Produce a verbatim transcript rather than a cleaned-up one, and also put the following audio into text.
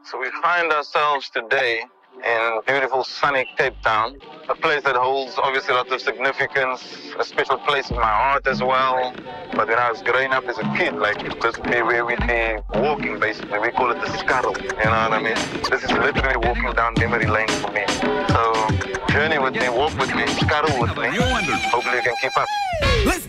So we find ourselves today in beautiful sunny Cape Town, a place that holds obviously a lot of significance, a special place in my heart as well. But when I was growing up as a kid, like this would be where we'd be walking basically. We call it the scuttle, you know what I mean? This is literally walking down memory lane for me. So journey with me, walk with me, scuttle with me. Hopefully you can keep up. Let's